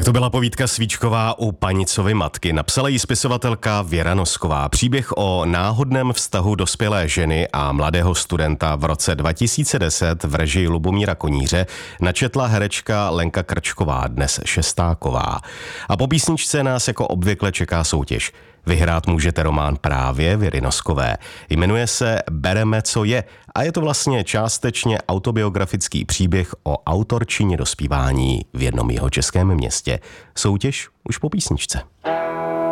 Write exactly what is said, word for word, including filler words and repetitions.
Tak to byla povídka Svíčková u Panicovy matky. Napsala jí spisovatelka Věra Nosková. Příběh o náhodném vztahu dospělé ženy a mladého studenta v roce dva tisíce deset v režii Lubomíra Koníře načetla herečka Lenka Krčková, dnes šestáková. A po písničce nás jako obvykle čeká soutěž. Vyhrát můžete román právě Věry Noskové. Jmenuje se Bereme, co je a je to vlastně částečně autobiografický příběh o autorčině dospívání v jednom jihočeském městě. Soutěž už po písničce.